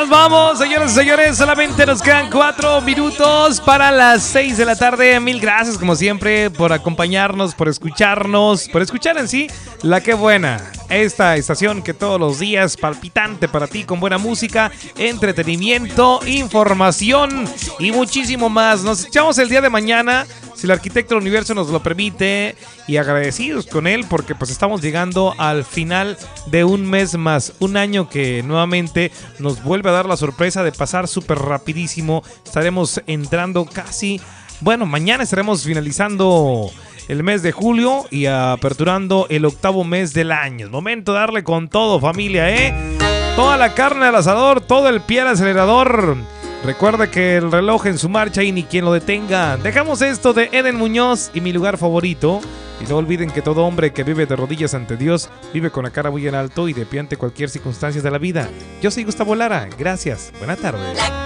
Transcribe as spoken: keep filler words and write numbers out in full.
Nos vamos, señoras y señores, solamente nos quedan cuatro minutos para las seis de la tarde. Mil gracias, como siempre, por acompañarnos, por escucharnos, por escuchar en sí La Que Buena. Esta estación que todos los días palpitante para ti, con buena música, entretenimiento, información y muchísimo más. Nos echamos el día de mañana, si el arquitecto del universo nos lo permite, y agradecidos con él porque pues estamos llegando al final de un mes más, un año que nuevamente nos vuelve a dar la sorpresa de pasar súper rapidísimo. Estaremos entrando casi, bueno, mañana estaremos finalizando el mes de julio y aperturando el octavo mes del año. Es momento de darle con todo, familia, ¿eh? Toda la carne al asador, todo el pie al acelerador. Recuerda que el reloj en su marcha y ni quien lo detenga. Dejamos esto de Eden Muñoz y Mi Lugar Favorito. Y no olviden que todo hombre que vive de rodillas ante Dios vive con la cara muy en alto y de pie ante cualquier circunstancia de la vida. Yo soy Gustavo Lara. Gracias. Buena tarde.